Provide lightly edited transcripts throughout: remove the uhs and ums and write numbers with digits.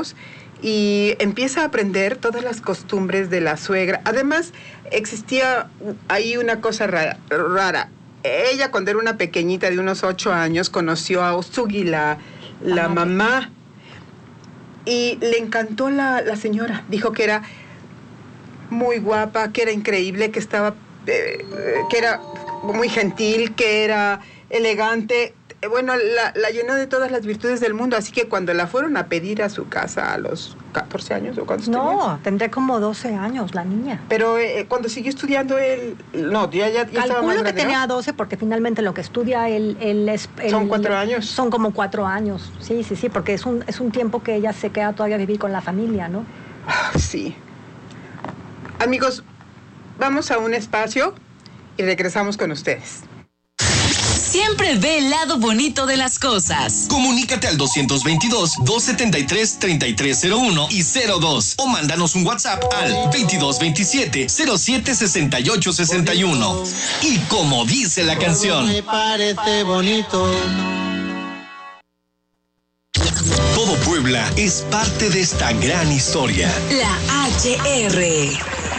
años y empieza a aprender todas las costumbres de la suegra. Además, existía ahí una cosa rara. Ella, cuando era una pequeñita de unos 8 años, conoció a Osugi, la mamá, y le encantó la señora. Dijo que era muy guapa, que era increíble, que era muy gentil, que era elegante. Bueno, la llenó de todas las virtudes del mundo, así que cuando la fueron a pedir a su casa a los 14 años, ¿o cuántos tenía? No, tendría como 12 años la niña. Pero cuando siguió estudiando él, no, ya estaba más grande. Calculo que tenía 12 porque finalmente lo que estudia él ¿Son 4 años? Son como 4 años, sí, porque es un tiempo que ella se queda todavía a vivir con la familia, ¿no? Sí. Amigos, vamos a un espacio y regresamos con ustedes. Siempre ve el lado bonito de las cosas. Comunícate al 222-273-3301 y 02 o mándanos un WhatsApp al 2227-076861. Y como dice la canción, me parece bonito. Todo Puebla es parte de esta gran historia. La HR.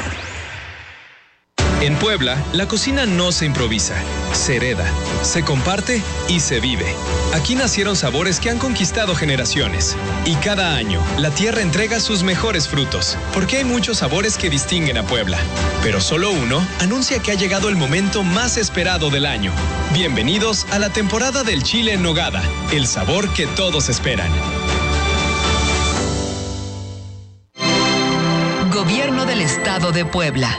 En Puebla, la cocina no se improvisa, se hereda, se comparte y se vive. Aquí nacieron sabores que han conquistado generaciones. Y cada año, la tierra entrega sus mejores frutos, porque hay muchos sabores que distinguen a Puebla. Pero solo uno anuncia que ha llegado el momento más esperado del año. Bienvenidos a la temporada del chile en nogada, el sabor que todos esperan. Gobierno del Estado de Puebla.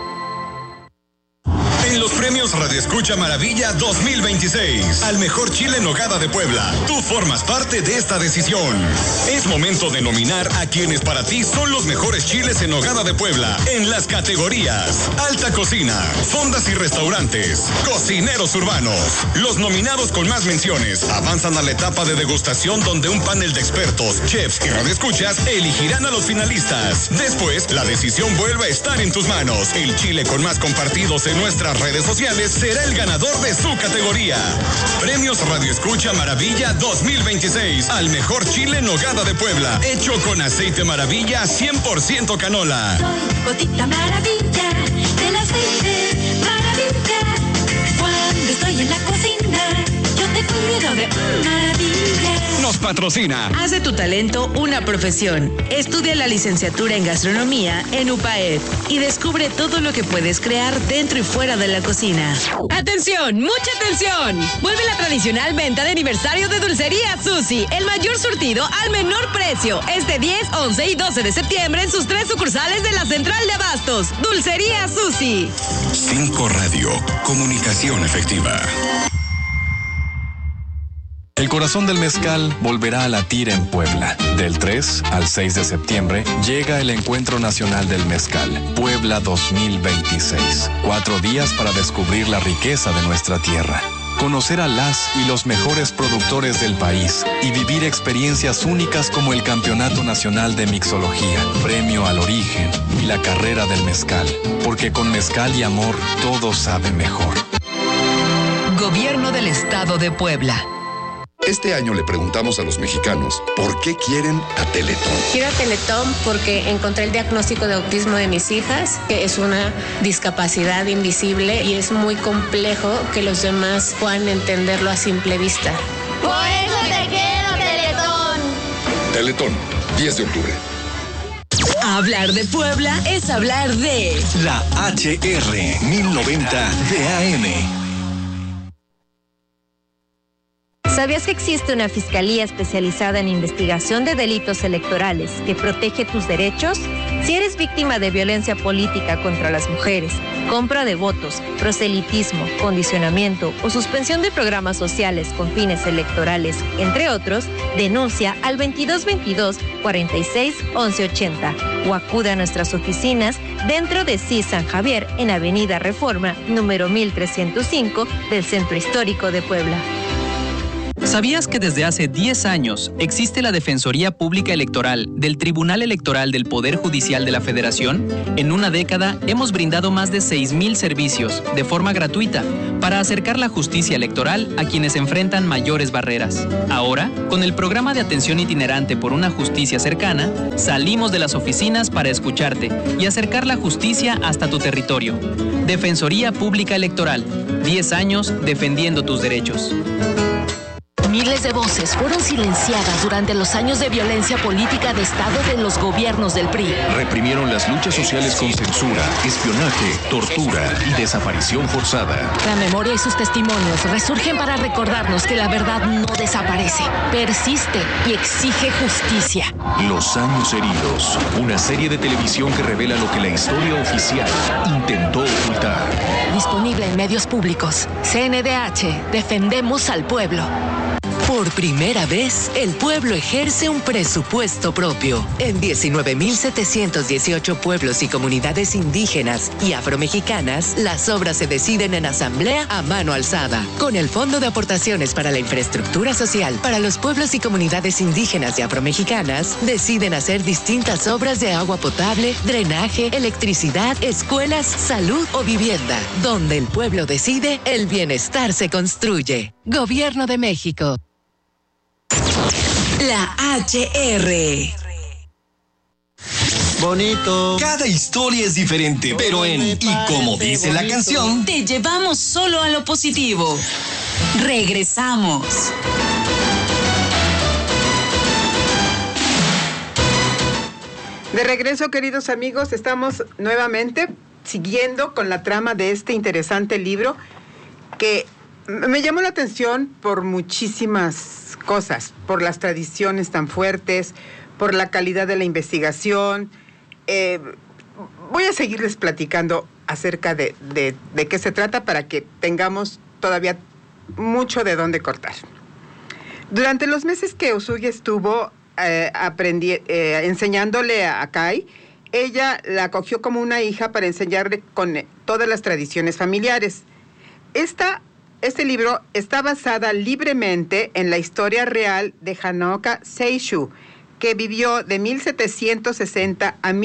En los premios Radio Escucha Maravilla 2026, al mejor chile en nogada de Puebla, tú formas parte de esta decisión. Es momento de nominar a quienes para ti son los mejores chiles en nogada de Puebla en las categorías Alta Cocina, Fondas y Restaurantes, Cocineros Urbanos. Los nominados con más menciones avanzan a la etapa de degustación, donde un panel de expertos, chefs y radioescuchas elegirán a los finalistas. Después, la decisión vuelve a estar en tus manos. El chile con más compartidos en nuestras redes sociales será el ganador de su categoría. Premios Radio Escucha Maravilla 2026 al mejor chile en nogada de Puebla, hecho con aceite Maravilla 100% canola. Soy gotita maravilla del aceite Maravilla. Cuando estoy en la cocina, yo te cuido de maravilla. Nos patrocina. Haz de tu talento una profesión. Estudia la licenciatura en gastronomía en UPAED y descubre todo lo que puedes crear dentro y fuera de la cocina. ¡Atención! ¡Mucha atención! Vuelve la tradicional venta de aniversario de Dulcería Susi. El mayor surtido al menor precio. Este 10, 11 y 12 de septiembre en sus 3 sucursales de la Central de Abastos. Dulcería Susi. 5 Radio. Comunicación efectiva. El corazón del mezcal volverá a latir en Puebla. Del 3 al 6 de septiembre llega el Encuentro Nacional del Mezcal, Puebla 2026. 4 días para descubrir la riqueza de nuestra tierra, conocer a las y los mejores productores del país y vivir experiencias únicas como el Campeonato Nacional de Mixología, Premio al Origen y la Carrera del Mezcal. Porque con mezcal y amor todo sabe mejor. Gobierno del Estado de Puebla. Este año le preguntamos a los mexicanos por qué quieren a Teletón. Quiero a Teletón porque encontré el diagnóstico de autismo de mis hijas, que es una discapacidad invisible y es muy complejo que los demás puedan entenderlo a simple vista. Por eso te quiero, Teletón. Teletón, 10 de octubre. Hablar de Puebla es hablar de La HR 1090 de AM. ¿Sabías que existe una fiscalía especializada en investigación de delitos electorales que protege tus derechos? Si eres víctima de violencia política contra las mujeres, compra de votos, proselitismo, condicionamiento o suspensión de programas sociales con fines electorales, entre otros, denuncia al 2222 46 1180 o acude a nuestras oficinas dentro de CIS San Javier en Avenida Reforma, número 1305 del Centro Histórico de Puebla. ¿Sabías que desde hace 10 años existe la Defensoría Pública Electoral del Tribunal Electoral del Poder Judicial de la Federación? En una década hemos brindado más de 6,000 servicios de forma gratuita para acercar la justicia electoral a quienes enfrentan mayores barreras. Ahora, con el programa de atención itinerante por una justicia cercana, salimos de las oficinas para escucharte y acercar la justicia hasta tu territorio. Defensoría Pública Electoral, 10 años defendiendo tus derechos. Miles de voces fueron silenciadas durante los años de violencia política de Estado de los gobiernos del PRI. Reprimieron las luchas sociales con censura, espionaje, tortura y desaparición forzada. La memoria y sus testimonios resurgen para recordarnos que la verdad no desaparece, persiste y exige justicia. Los años heridos, una serie de televisión que revela lo que la historia oficial intentó ocultar. Disponible en medios públicos. CNDH, defendemos al pueblo. Por primera vez, el pueblo ejerce un presupuesto propio. En 19,718 pueblos y comunidades indígenas y afromexicanas, las obras se deciden en asamblea a mano alzada. Con el Fondo de Aportaciones para la Infraestructura Social para los pueblos y comunidades indígenas y afromexicanas, deciden hacer distintas obras de agua potable, drenaje, electricidad, escuelas, salud o vivienda. Donde el pueblo decide, el bienestar se construye. Gobierno de México. La HR. Bonito. Cada historia es diferente, pero y como dice la canción, te llevamos solo a lo positivo. Regresamos. De regreso, queridos amigos, estamos nuevamente siguiendo con la trama de este interesante libro que me llamó la atención por muchísimas cosas, por las tradiciones tan fuertes, por la calidad de la investigación. Voy a seguirles platicando acerca de qué se trata para que tengamos todavía mucho de dónde cortar. Durante los meses que Usugi estuvo enseñándole a Kai, ella la acogió como una hija para enseñarle con todas las tradiciones familiares. Este libro está basada libremente en la historia real de Hanaoka Seishu, que vivió de 1760 a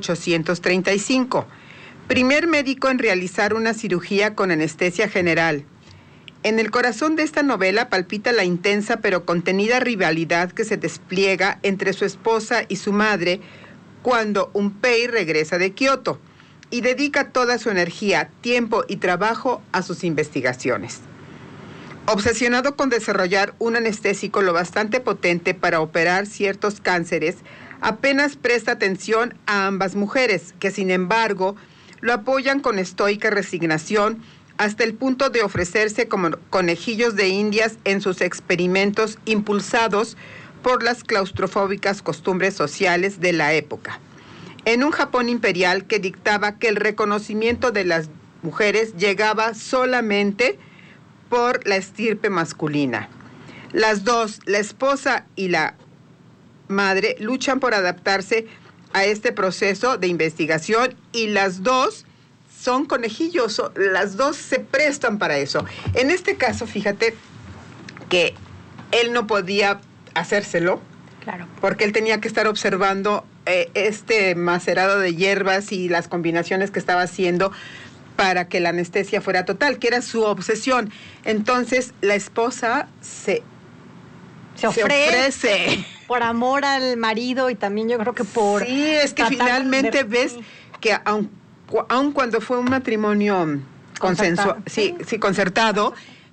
1835. Primer médico en realizar una cirugía con anestesia general. En el corazón de esta novela palpita la intensa pero contenida rivalidad que se despliega entre su esposa y su madre cuando Unpei regresa de Kioto y dedica toda su energía, tiempo y trabajo a sus investigaciones. Obsesionado con desarrollar un anestésico lo bastante potente para operar ciertos cánceres, apenas presta atención a ambas mujeres, que sin embargo lo apoyan con estoica resignación hasta el punto de ofrecerse como conejillos de indias en sus experimentos impulsados por las claustrofóbicas costumbres sociales de la época. En un Japón imperial que dictaba que el reconocimiento de las mujeres llegaba solamente por la estirpe masculina. Las dos, la esposa y la madre, luchan por adaptarse a este proceso de investigación y las dos son conejillos, las dos se prestan para eso. En este caso, fíjate que él no podía hacérselo, claro, porque él tenía que estar observando este macerado de hierbas y las combinaciones que estaba haciendo para que la anestesia fuera total, que era su obsesión. Entonces, la esposa se ofrece. Por amor al marido y también yo creo que por... Sí, es que finalmente ves que aun cuando fue un matrimonio concertado,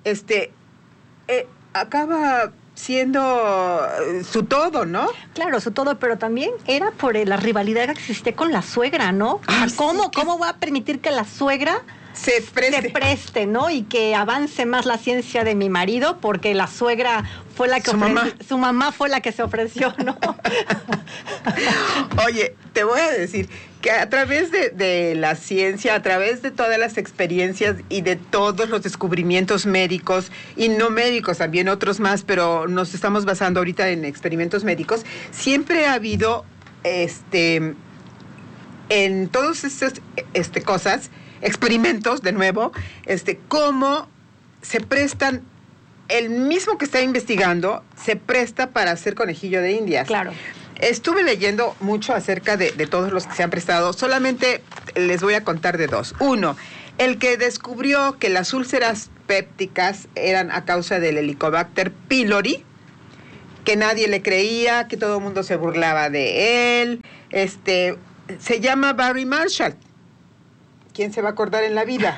acaba siendo su todo, ¿no? Claro, su todo, pero también era por la rivalidad que existía con la suegra, ¿no? ¿Cómo va a permitir que la suegra se preste, ¿no? Y que avance más la ciencia de mi marido, porque la suegra fue la que su mamá fue la que se ofreció, ¿no? Oye, te voy a decir que a través de la ciencia, a través de todas las experiencias y de todos los descubrimientos médicos y no médicos, también otros más, pero nos estamos basando ahorita en experimentos médicos, siempre ha habido en todas estas experimentos, de nuevo, cómo se prestan el mismo que está investigando se presta para hacer conejillo de indias. Claro. Estuve leyendo mucho acerca de todos los que se han prestado. Solamente les voy a contar de dos. Uno, el que descubrió que las úlceras pépticas eran a causa del Helicobacter pylori, que nadie le creía, que todo el mundo se burlaba de él. Se llama Barry Marshall. ¿Quién se va a acordar en la vida?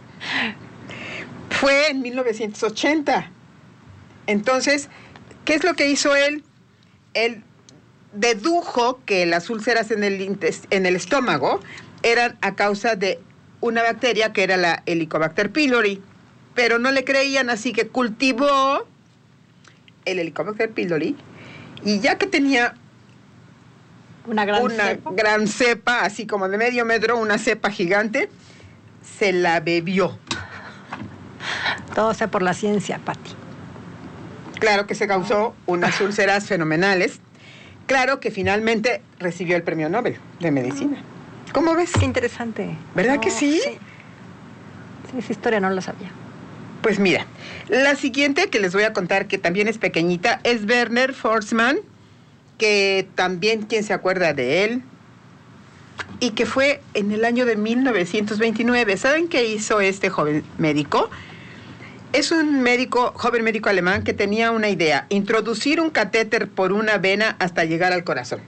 Fue en 1980. Entonces, ¿qué es lo que hizo él? Él dedujo que las úlceras en el estómago eran a causa de una bacteria que era la Helicobacter pylori, pero no le creían, así que cultivó el Helicobacter pylori, y ya que tenía una gran cepa, así como de medio metro, una cepa gigante, se la bebió. Todo sea por la ciencia, Pati. Claro que se causó unas úlceras fenomenales. Claro que finalmente recibió el premio Nobel de Medicina. ¿Cómo ves? Qué interesante. ¿Verdad que sí? Sí, esa historia no la sabía. Pues mira, la siguiente que les voy a contar, que también es pequeñita, es Werner Forssmann, que también, ¿quién se acuerda de él? Y que fue en el año de 1929. ¿Saben qué hizo este joven médico? Es un joven médico alemán que tenía una idea: introducir un catéter por una vena hasta llegar al corazón.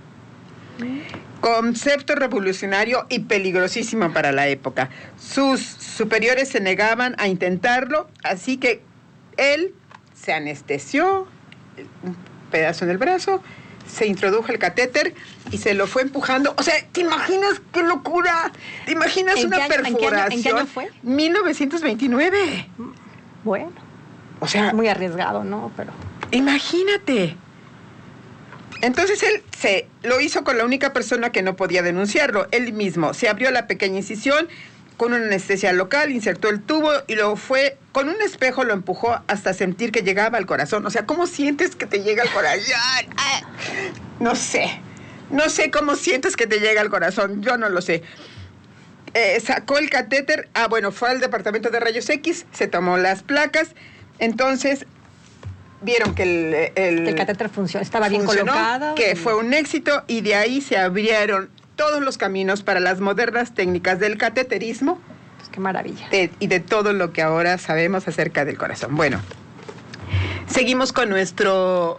Concepto revolucionario y peligrosísimo para la época. Sus superiores se negaban a intentarlo, así que él se anestesió, un pedazo en el brazo, se introdujo el catéter y se lo fue empujando. O sea, ¿te imaginas qué locura? ¿Te imaginas una perforación? ¿En qué año fue? 1929. Bueno, o sea, muy arriesgado, ¿no? Pero imagínate. Entonces él lo hizo con la única persona que no podía denunciarlo, él mismo. Se abrió la pequeña incisión con una anestesia local, insertó el tubo y con un espejo lo empujó hasta sentir que llegaba al corazón. O sea, ¿cómo sientes que te llega al corazón? No sé cómo sientes que te llega al corazón, yo no lo sé. Sacó el catéter, fue al departamento de rayos X, se tomó las placas, entonces vieron que el catéter estaba bien colocado. Que fue un éxito, y de ahí se abrieron todos los caminos para las modernas técnicas del cateterismo. Pues qué maravilla. Y de todo lo que ahora sabemos acerca del corazón. Bueno, seguimos con nuestro...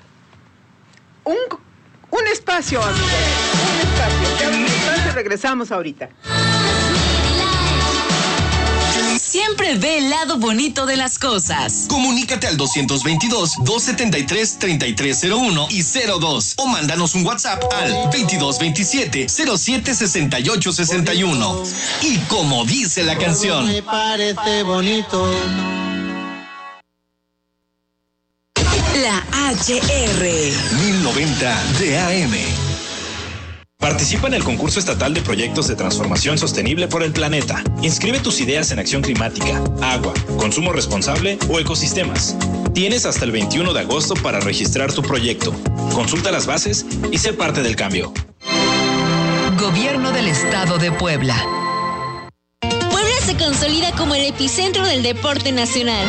Un espacio, amigos. Un espacio. Regresamos ahorita. Siempre ve el lado bonito de las cosas. Comunícate al 222-273-3301 y 02 o mándanos un WhatsApp al 2227-076861. Y como dice la canción, me parece bonito. La HR 1090 de AM. Participa en el concurso estatal de proyectos de transformación sostenible por el planeta. Inscribe tus ideas en acción climática, agua, consumo responsable o ecosistemas. Tienes hasta el 21 de agosto para registrar tu proyecto. Consulta las bases y sé parte del cambio. Gobierno del Estado de Puebla. Puebla se consolida como el epicentro del deporte nacional.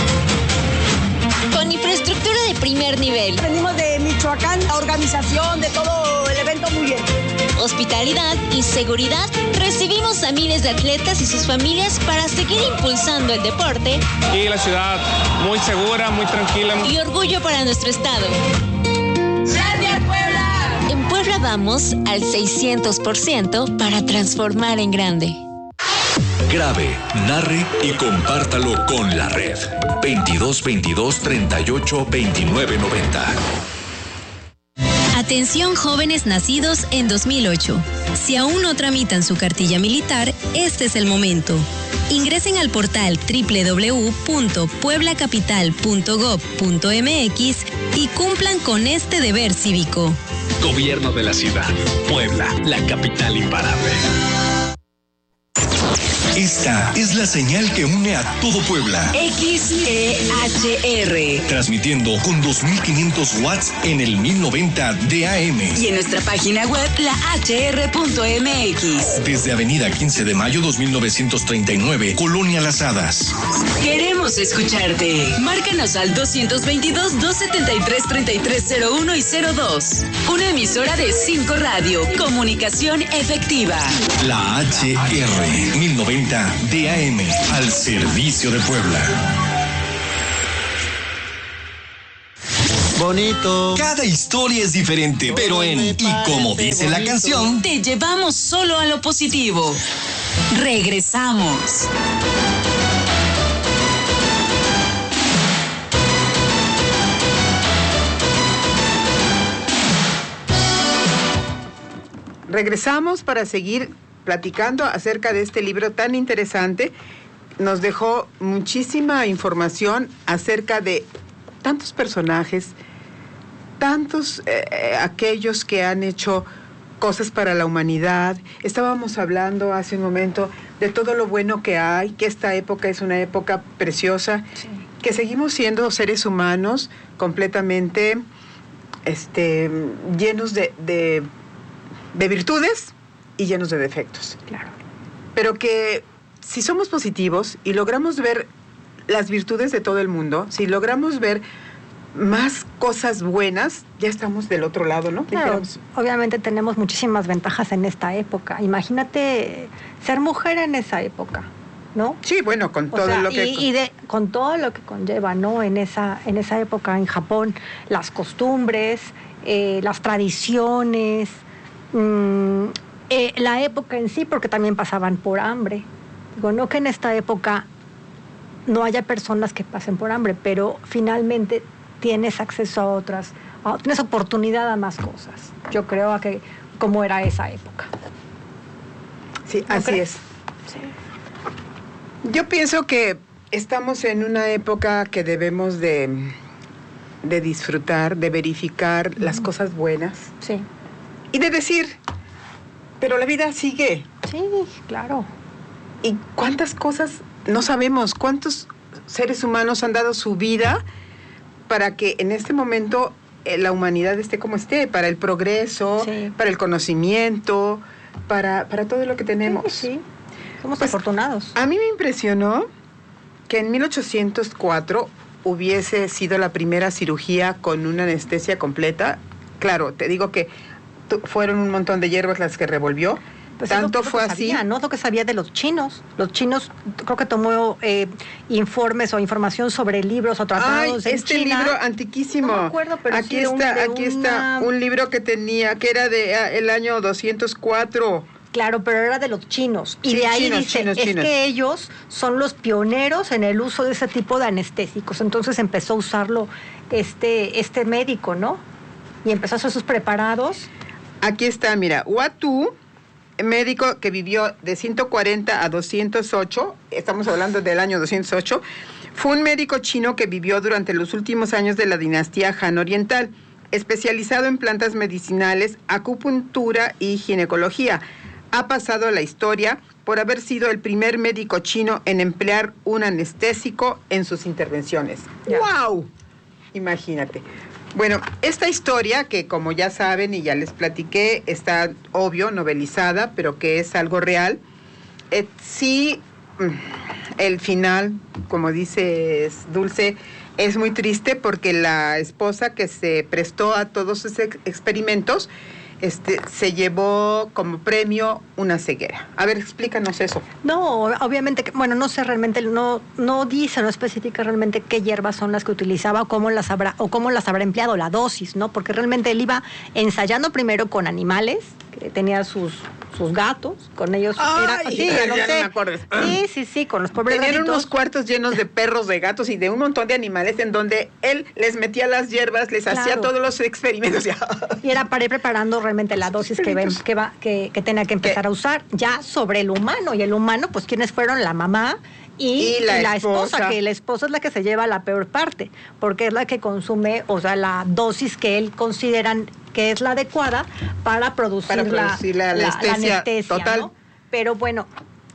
Con infraestructura de primer nivel. Venimos de Michoacán, la organización de todo el evento muy bien. Hospitalidad y seguridad. Recibimos a miles de atletas y sus familias para seguir impulsando el deporte. Y la ciudad muy segura, muy tranquila. Y orgullo para nuestro estado. ¡Gracias, Puebla! En Puebla vamos al 600% para transformar en grande. Grabe, narre y compártalo con la red. 2222 38 29 90. Atención jóvenes nacidos en 2008. Si aún no tramitan su cartilla militar, este es el momento. Ingresen al portal www.pueblacapital.gov.mx y cumplan con este deber cívico. Gobierno de la ciudad. Puebla, la capital imparable. Esta es la señal que une a todo Puebla. XEHR. Transmitiendo con 2500 watts en el 1090 de AM. Y en nuestra página web, lahr.mx. Desde Avenida 15 de Mayo 2939, Colonia Las Hadas. Queremos escucharte. Márcanos al 222-273-3301 y 02. Una emisora de 5 Radio. Comunicación efectiva. La HR 1090 DAM, al servicio de Puebla. Bonito. Cada historia es diferente, pero y como dice la canción, te llevamos solo a lo positivo. Regresamos. Regresamos para seguir platicando acerca de este libro tan interesante. Nos dejó muchísima información acerca de tantos personajes, tantos aquellos que han hecho cosas para la humanidad. Estábamos hablando hace un momento de todo lo bueno que hay, que esta época es una época preciosa, sí, que seguimos siendo seres humanos completamente llenos de virtudes y llenos de defectos. Claro. Pero que si somos positivos y logramos ver las virtudes de todo el mundo, si logramos ver más cosas buenas, ya estamos del otro lado, ¿no? Claro, obviamente tenemos muchísimas ventajas en esta época. Imagínate ser mujer en esa época, ¿no? Sí, bueno, con todo lo que... con todo lo que conlleva, ¿no? En esa época en Japón, las costumbres, las tradiciones, la época en sí, porque también pasaban por hambre. Digo, no que en esta época no haya personas que pasen por hambre, pero finalmente tienes acceso tienes oportunidad a más cosas. Yo creo a que como era esa época. Sí, así es. Sí. Yo pienso que estamos en una época que debemos de disfrutar, de verificar las cosas buenas. Sí. Y de decir, pero la vida sigue. Sí, claro. ¿Y cuántas cosas no sabemos? ¿Cuántos seres humanos han dado su vida para que en este momento la humanidad esté como esté? Para el progreso, sí, para el conocimiento, para todo lo que tenemos. Sí, sí. Somos afortunados. A mí me impresionó que en 1804 hubiese sido la primera cirugía con una anestesia completa. Claro, te digo que fueron un montón de hierbas las que revolvió. Pues tanto es lo que fue sabía, así. ¿no? Lo que sabía de los chinos. Los chinos creo que tomó informes o información sobre libros o tratados en China. Libro antiquísimo. No me acuerdo, pero aquí sí está un libro que era de el año 204. Claro, pero era de los chinos. Y sí, de ahí chinos. que ellos son los pioneros en el uso de ese tipo de anestésicos. Entonces empezó a usarlo este médico, ¿no? Y empezó a hacer sus preparados. Aquí está, mira, Watu, médico que vivió de 140 a 208, estamos hablando del año 208, fue un médico chino que vivió durante los últimos años de la dinastía Han Oriental, especializado en plantas medicinales, acupuntura y ginecología. Ha pasado a la historia por haber sido el primer médico chino en emplear un anestésico en sus intervenciones. ¡Wow! Imagínate. Bueno, esta historia, que como ya saben y ya les platiqué, está obvio, novelizada, pero que es algo real. Sí, el final, como dices, Dulce, es muy triste porque la esposa que se prestó a todos esos experimentos se llevó como premio una ceguera. A ver, explícanos eso. No, obviamente, no sé realmente, no dice, no especifica realmente qué hierbas son las que utilizaba o cómo las habrá empleado, la dosis, ¿no? Porque realmente él iba ensayando primero con animales, que tenía sus gatos, con ellos ya no me acuerdo. Sí, con los pobres tenían gatitos. Unos cuartos llenos de perros, de gatos y de un montón de animales en donde él les metía las hierbas, les hacía todos los experimentos. Y era para ir preparando realmente la dosis que tenía que empezar a usar ya sobre el humano. Y el humano, pues, ¿quiénes fueron? La mamá y la esposa, que la esposa es la que se lleva la peor parte, porque es la que consume, o sea, la dosis que él consideran que es la adecuada para producir la anestesia total, ¿no? Pero bueno,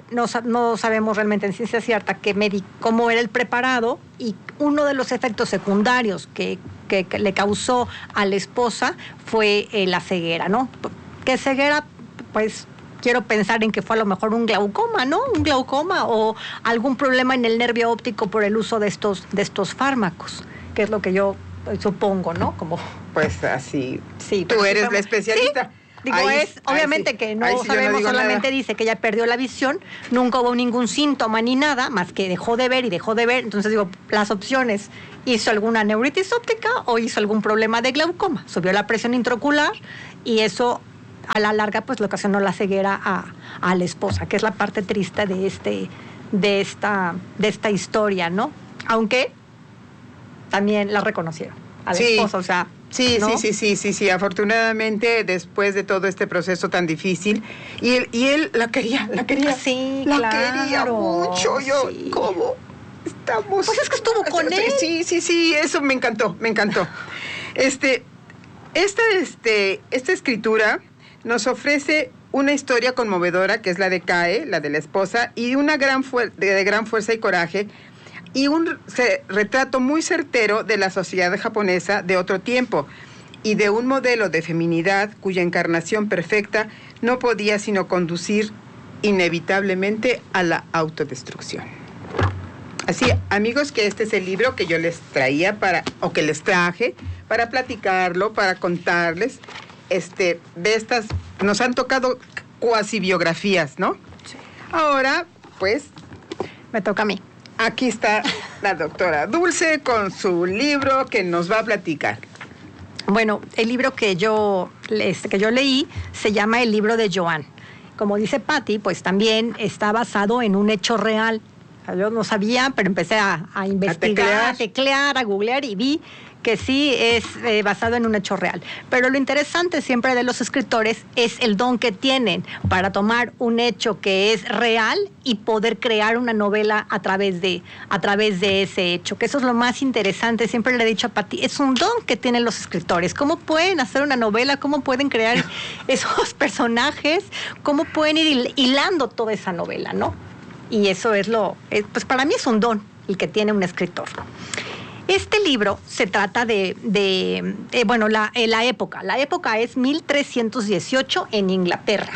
no sabemos realmente en ciencia cierta cómo era el preparado, y uno de los efectos secundarios que le causó a la esposa fue la ceguera, ¿no? ¿Qué ceguera? Pues quiero pensar en que fue a lo mejor un glaucoma, ¿no? Un glaucoma o algún problema en el nervio óptico por el uso de estos fármacos, que es lo que yo supongo, ¿no? Como pues así. Sí, tú eres la especialista. ¿Sí? Digo, obviamente sí, que no sabemos, solamente nada. Dice que ella perdió la visión, nunca hubo ningún síntoma ni nada, más que dejó de ver, entonces digo, las opciones, ¿hizo alguna neuritis óptica o hizo algún problema de glaucoma? Subió la presión intraocular y eso a la larga pues le ocasionó la ceguera a la esposa, que es la parte triste de esta historia, ¿no? Aunque también la reconocieron a la esposa, o sea... Sí, ¿no? sí, afortunadamente después de todo este proceso tan difícil, y él la quería, sí, la claro, quería mucho, ¿cómo estamos? Pues es que estuvo con él. Sí, eso me encantó. Esta escritura nos ofrece una historia conmovedora, que es la de Kae, la de la esposa, y una de gran fuerza y coraje, y un retrato muy certero de la sociedad japonesa de otro tiempo y de un modelo de feminidad cuya encarnación perfecta no podía sino conducir inevitablemente a la autodestrucción. Así, amigos, que este es el libro que yo les traje para platicarlo, para contarles de estas, nos han tocado cuasi biografías, ¿no? Sí. Ahora, pues, me toca a mí. Aquí está la doctora Dulce con su libro que nos va a platicar. Bueno, el libro que yo leí se llama El libro de Joan. Como dice Patti, pues también está basado en un hecho real. Yo no sabía, pero empecé a investigar, a teclear, a googlear y vi que sí es basado en un hecho real. Pero lo interesante siempre de los escritores es el don que tienen para tomar un hecho que es real y poder crear una novela a través de ese hecho, que eso es lo más interesante. Siempre le he dicho a Pati, es un don que tienen los escritores. ¿Cómo pueden hacer una novela? ¿Cómo pueden crear esos personajes? ¿Cómo pueden ir hilando toda esa novela, no? Y eso es pues para mí es un don el que tiene un escritor. Este libro se trata la época. La época es 1318 en Inglaterra.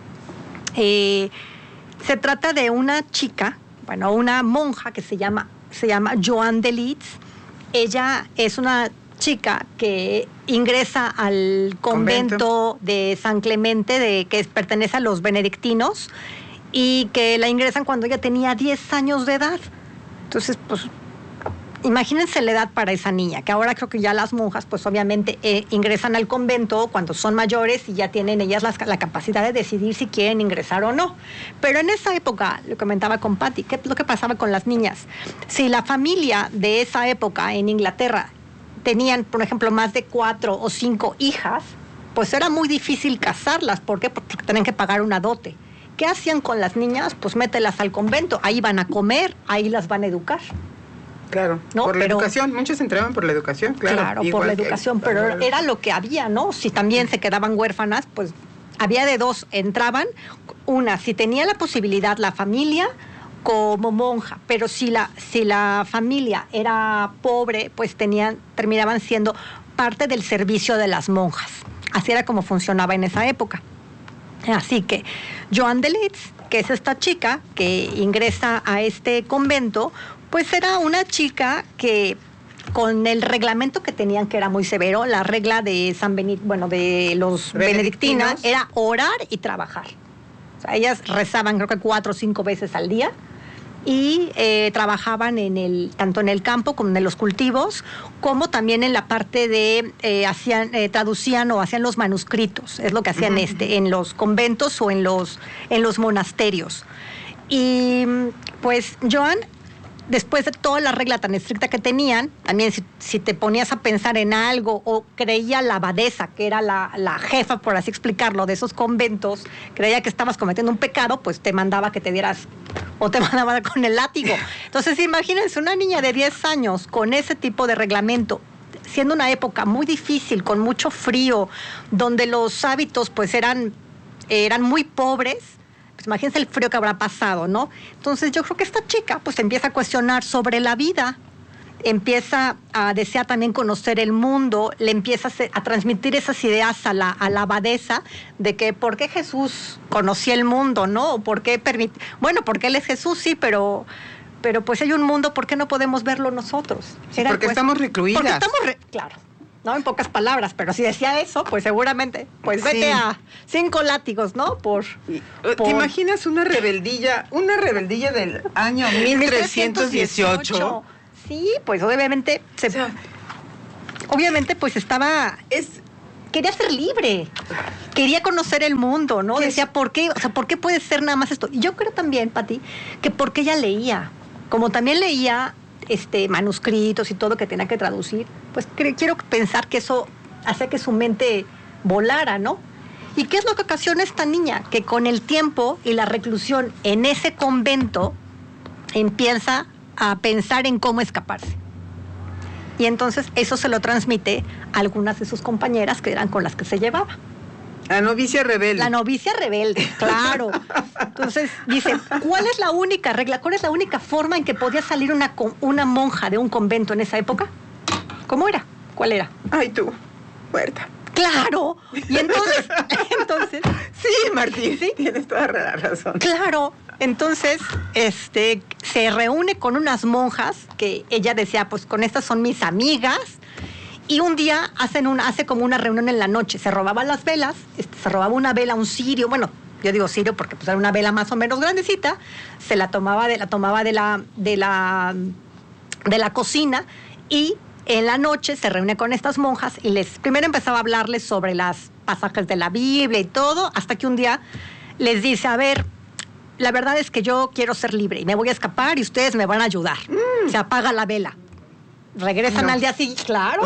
Se trata de una chica, una monja que se llama Joan de Leeds. Ella es una chica que ingresa al convento de San Clemente, que pertenece a los benedictinos, y que la ingresan cuando ella tenía 10 años de edad. Entonces, pues, imagínense la edad para esa niña, que ahora creo que ya las monjas, pues obviamente ingresan al convento cuando son mayores y ya tienen ellas la capacidad de decidir si quieren ingresar o no. Pero en esa época, lo comentaba con Patti, ¿qué es lo que pasaba con las niñas? Si la familia de esa época en Inglaterra tenían, por ejemplo, más de 4 o 5 hijas, pues era muy difícil casarlas. ¿Por qué? Porque tenían que pagar una dote. ¿Qué hacían con las niñas? Pues mételas al convento, ahí van a comer, ahí las van a educar. Claro, ¿no? Por la educación, muchos entraban por la educación, claro. Claro, por la educación, pero era lo que había, ¿no? Si también se quedaban huérfanas, pues había de dos, entraban, una, si tenía la posibilidad la familia como monja, pero si la familia era pobre, pues terminaban siendo parte del servicio de las monjas. Así era como funcionaba en esa época. Así que Joan de Leeds, que es esta chica que ingresa a este convento, pues era una chica que con el reglamento que tenían, que era muy severo, la regla de de los benedictinos era orar y trabajar. O sea, ellas rezaban creo que 4 o 5 veces al día y trabajaban tanto en el campo como en los cultivos, como también en la parte de traducían o hacían los manuscritos, es lo que hacían en los conventos o en los monasterios. Y pues Joan, después de toda la regla tan estricta que tenían, también si te ponías a pensar en algo o creía la abadesa, que era la jefa, por así explicarlo, de esos conventos, creía que estabas cometiendo un pecado, pues te mandaba que te dieras o te mandaba con el látigo. Entonces, imagínense una niña de 10 años con ese tipo de reglamento, siendo una época muy difícil, con mucho frío, donde los hábitos pues eran muy pobres. pues imagínense el frío que habrá pasado, ¿no? Entonces yo creo que esta chica pues empieza a cuestionar sobre la vida, empieza a desear también conocer el mundo, le empieza a transmitir esas ideas a la abadesa de que por qué Jesús conocía el mundo, ¿no? Porque él es Jesús, sí, pero pues hay un mundo, ¿por qué no podemos verlo nosotros? Porque estamos recluidas. Porque estamos, claro, ¿no? En pocas palabras, pero si decía eso, pues seguramente, pues vete a 5 látigos, ¿no? ¿Te imaginas una rebeldilla del año 1318? Sí, pues obviamente pues quería ser libre, quería conocer el mundo, ¿no? Decía, ¿por qué? O sea, ¿por qué puede ser nada más esto? Y yo creo también, Pati, que porque ella leía, como también leía manuscritos y todo que tenía que traducir, pues quiero pensar que eso hacía que su mente volara, ¿no? ¿Y qué es lo que ocasiona esta niña? Que con el tiempo y la reclusión en ese convento empieza a pensar en cómo escaparse. Y entonces eso se lo transmite a algunas de sus compañeras que eran con las que se llevaba. La novicia rebelde. La novicia rebelde, claro. Entonces dice, ¿cuál es la única regla? ¿Cuál es la única forma en que podía salir una monja de un convento en esa época? ¿Cómo era? ¿Cuál era? Ay, tú, muerta. Claro. Y entonces sí, Martín, sí, tienes toda la razón. Claro. Entonces, se reúne con unas monjas que ella decía, pues con estas son mis amigas, y un día hace como una reunión en la noche, se robaban las velas, se robaba una vela, un cirio, bueno, yo digo cirio porque pues era una vela más o menos grandecita, se la tomaba de la cocina, y en la noche se reúne con estas monjas y primero empezaba a hablarles sobre las pasajes de la Biblia y todo, hasta que un día les dice, a ver, la verdad es que yo quiero ser libre y me voy a escapar y ustedes me van a ayudar. Se apaga la vela. Regresan al día siguiente. Claro.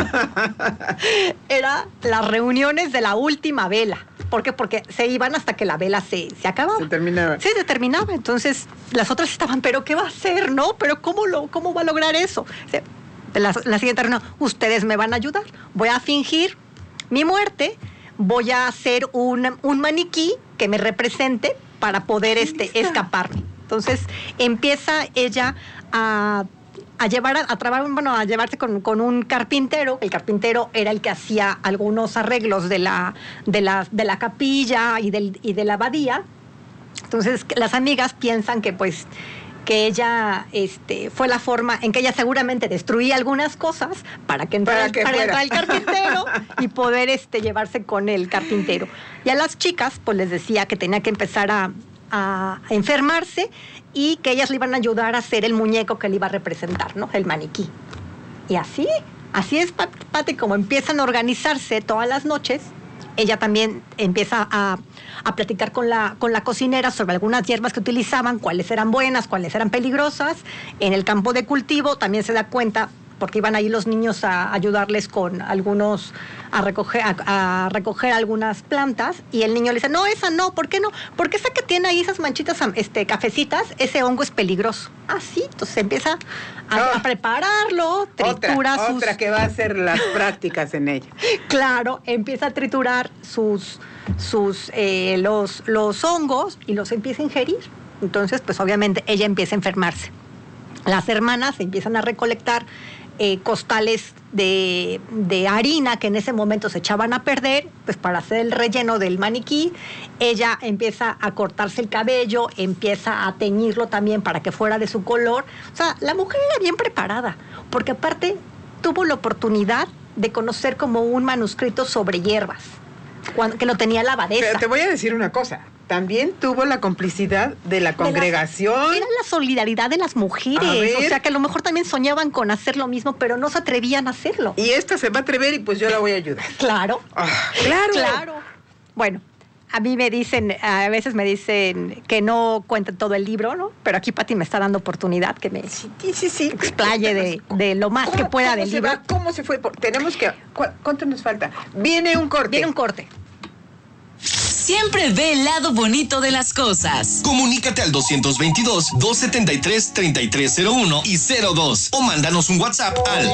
Era las reuniones de la última vela. ¿Por qué? Porque se iban hasta que la vela se acababa. Se terminaba. Sí, se terminaba. Entonces, las otras estaban, ¿pero qué va a hacer, no? ¿Pero cómo va a lograr eso? La siguiente reunión, ustedes me van a ayudar. Voy a fingir mi muerte. Voy a hacer un maniquí que me represente para poder escaparme. Entonces empieza ella a llevarse con un carpintero. El carpintero era el que hacía algunos arreglos de la capilla y de la abadía. Entonces las amigas piensan que ella fue la forma en que ella seguramente destruía alguas cosas para entrar el carpintero y poder llevarse con el carpintero. Y a las chicas pues les decía que tenía que empezar a enfermarse y que ellas le iban a ayudar a hacer el muñeco que le iba a representar, ¿no? El maniquí. Y así es, Pati, como empiezan a organizarse todas las noches. Ella también empieza a platicar con la cocinera sobre algunas hierbas que utilizaban, cuáles eran buenas, cuáles eran peligrosas. En el campo de cultivo también se da cuenta, porque iban ahí los niños a ayudarles con algunos, a recoger algunas plantas, y el niño le dice, no, esa no, ¿por qué no? Porque esa que tiene ahí esas manchitas cafecitas, ese hongo es peligroso. Ah, sí, entonces empieza a prepararlo, tritura otra que va a hacer las prácticas en ella. Claro, empieza a triturar los hongos y los empieza a ingerir. Entonces, pues obviamente ella empieza a enfermarse. Las hermanas empiezan a recolectar costales de harina que en ese momento se echaban a perder, pues para hacer el relleno del maniquí. Ella empieza a cortarse el cabello, empieza a teñirlo también para que fuera de su color. O sea, la mujer era bien preparada, porque aparte tuvo la oportunidad de conocer como un manuscrito sobre hierbas, que lo tenía la abadesa. Pero te voy a decir una cosa, también tuvo la complicidad de la congregación. Era la solidaridad de las mujeres, o sea que a lo mejor también soñaban con hacer lo mismo, pero no se atrevían a hacerlo. Y esta se va a atrever y pues yo la voy a ayudar. Claro. Claro. Bueno, a mí a veces me dicen que no cuente todo el libro, ¿no? Pero aquí Pati me está dando oportunidad que me explaye de lo más que pueda del libro. ¿Cómo se fue? ¿Cuánto nos falta? Viene un corte. Siempre ve el lado bonito de las cosas. Comunícate al 222-273-3301 y 02 o mándanos un WhatsApp al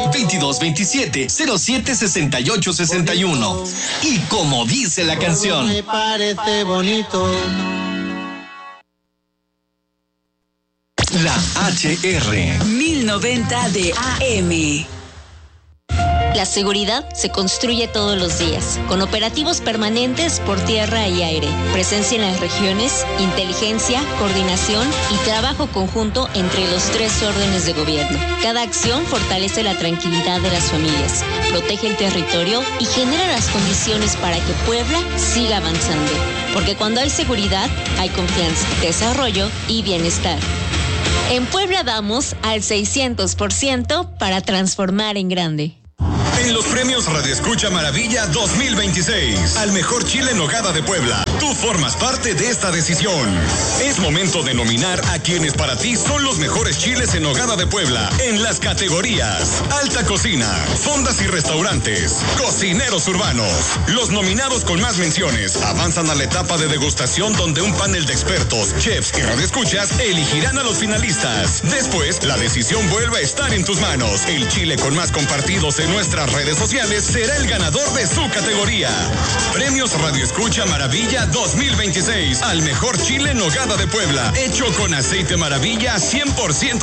2227-076861. Y como dice la canción, me parece bonito. La HR. 1090 de AM. La seguridad se construye todos los días, con operativos permanentes por tierra y aire, presencia en las regiones, inteligencia, coordinación y trabajo conjunto entre los 3 órdenes de gobierno. Cada acción fortalece la tranquilidad de las familias, protege el territorio y genera las condiciones para que Puebla siga avanzando. Porque cuando hay seguridad, hay confianza, desarrollo y bienestar. En Puebla damos al 600% para transformar en grande. En los premios Radio Escucha Maravilla 2026, al mejor chile en nogada de Puebla, tú formas parte de esta decisión. Es momento de nominar a quienes para ti son los mejores chiles en nogada de Puebla en las categorías Alta Cocina, Fondas y Restaurantes, Cocineros Urbanos. Los nominados con más menciones avanzan a la etapa de degustación, donde un panel de expertos, chefs y radioescuchas elegirán a los finalistas. Después, la decisión vuelve a estar en tus manos. El chile con más compartidos en nuestras redes sociales será el ganador de su categoría. Premios Radio Escucha Maravilla 2026 al mejor chile en nogada de Puebla, hecho con aceite Maravilla 100%